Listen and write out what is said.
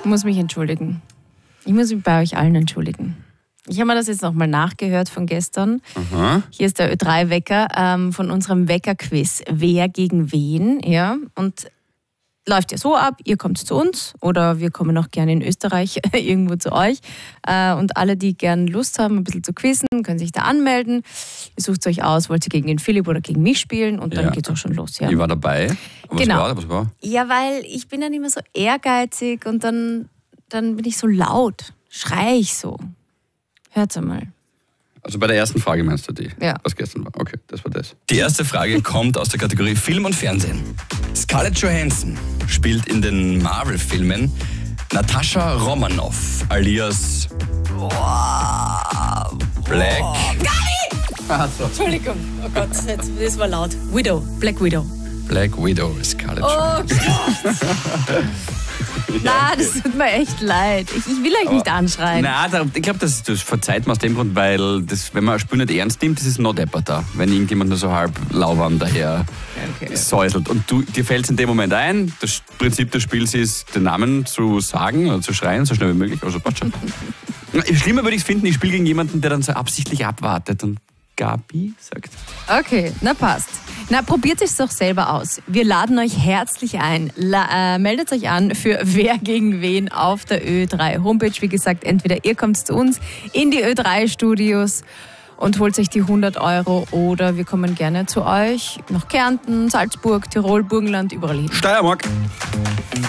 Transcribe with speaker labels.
Speaker 1: muss mich entschuldigen. Ich muss mich bei euch allen entschuldigen. Ich habe mir das jetzt nochmal nachgehört von gestern.
Speaker 2: Aha.
Speaker 1: Hier ist der Ö3-Wecker von unserem Wecker-Quiz. Wer gegen wen? Ja, und läuft ja so ab, ihr kommt zu uns oder wir kommen auch gerne in Österreich irgendwo zu euch. Und alle, die gerne Lust haben, ein bisschen zu quizzen, können sich da anmelden. Ihr sucht euch aus, wollt ihr gegen den Philipp oder gegen mich spielen und dann geht's auch schon los. Ja.
Speaker 2: Ich war dabei. Was war?
Speaker 1: Ja, weil ich bin dann immer so ehrgeizig und dann bin ich so laut, schrei ich so. Hört's einmal.
Speaker 2: Also bei der ersten Frage meinst du die?
Speaker 1: Ja.
Speaker 2: Was gestern war? Okay, das war das.
Speaker 3: Die erste Frage kommt aus der Kategorie Film und Fernsehen. Scarlett Johansson spielt in den Marvel-Filmen Natascha Romanoff alias Black.
Speaker 1: Entschuldigung, oh Gott, das war laut. Black Widow.
Speaker 3: Black Widow, Scarlett Johansson.
Speaker 1: Oh Gott. Nein, das tut mir echt leid. Ich will euch nicht anschreien.
Speaker 2: Nein, ich glaube, das verzeiht man aus dem Grund, weil wenn man ein Spiel nicht ernst nimmt, das ist noch depperter. Wenn irgendjemand nur so halb lauwarm daher säuselt. Und dir fällt es in dem Moment ein, das Prinzip des Spiels ist, den Namen zu sagen oder zu schreien, so schnell wie möglich. Also passt schon. Schlimmer würde ich es finden, ich spiele gegen jemanden, der dann so absichtlich abwartet und Gabi sagt.
Speaker 1: Okay, na passt. Na, probiert es doch selber aus. Wir laden euch herzlich ein. Meldet euch an für Wer gegen wen auf der Ö3 Homepage. Wie gesagt, entweder ihr kommt zu uns in die Ö3 Studios und holt euch die 100 € oder wir kommen gerne zu euch nach Kärnten, Salzburg, Tirol, Burgenland, überall hin.
Speaker 2: Steiermark.